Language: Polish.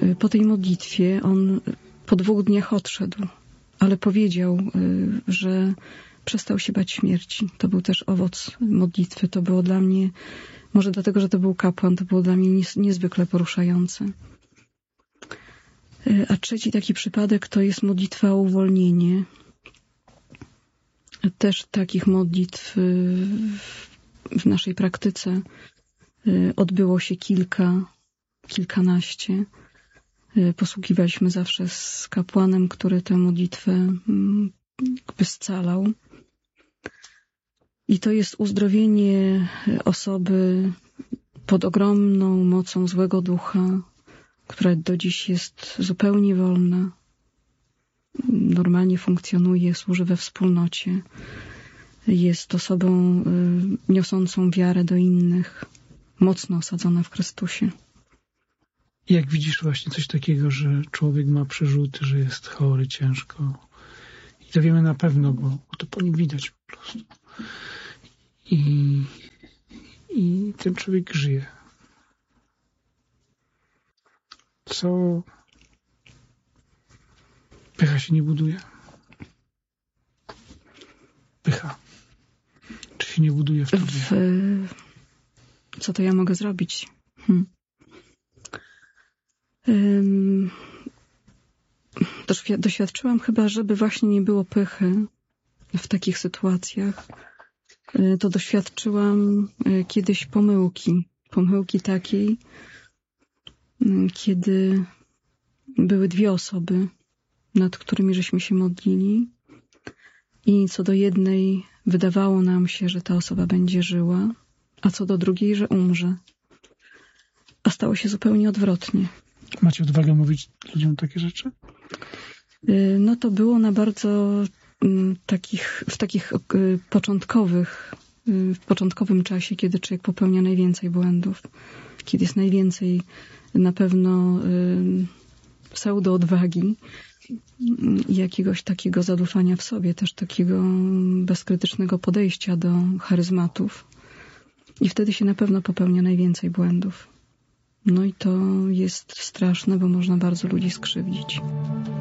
po tej modlitwie on po 2 dniach odszedł, ale powiedział, że przestał się bać śmierci. To był też owoc modlitwy. To było dla mnie, może dlatego, że to był kapłan, to było dla mnie niezwykle poruszające. A trzeci taki przypadek to jest modlitwa o uwolnienie. Też takich modlitw w naszej praktyce odbyło się kilkanaście. Posługiwaliśmy zawsze z kapłanem, który tę modlitwę jakby scalał. I to jest uzdrowienie osoby pod ogromną mocą złego ducha, która do dziś jest zupełnie wolna, normalnie funkcjonuje, służy we wspólnocie, jest osobą niosącą wiarę do innych, mocno osadzona w Chrystusie. Jak widzisz właśnie coś takiego, że człowiek ma przerzuty, że jest chory ciężko. I to wiemy na pewno, bo to po nim widać po prostu. I ten człowiek żyje. Co? Pycha się nie buduje. Pycha. Czy się nie buduje w tobie? Co to ja mogę zrobić? Doświadczyłam chyba, żeby właśnie nie było pychy w takich sytuacjach, to doświadczyłam kiedyś pomyłki takiej, kiedy były 2 osoby, nad którymi żeśmy się modlili i co do jednej wydawało nam się, że ta osoba będzie żyła, a co do drugiej, że umrze. A stało się zupełnie odwrotnie. Macie odwagę mówić ludziom takie rzeczy? No to było na bardzo w początkowym czasie, kiedy człowiek popełnia najwięcej błędów, kiedy jest najwięcej na pewno pseudo-odwagi i jakiegoś takiego zadufania w sobie, też takiego bezkrytycznego podejścia do charyzmatów. I wtedy się na pewno popełnia najwięcej błędów. No i to jest straszne, bo można bardzo ludzi skrzywdzić.